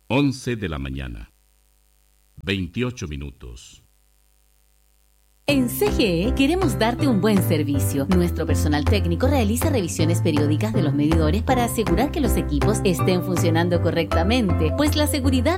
11 de la mañana. 28 minutos. En CGE queremos darte un buen servicio. Nuestro personal técnico realiza revisiones periódicas de los medidores para asegurar que los equipos estén funcionando correctamente, pues la seguridad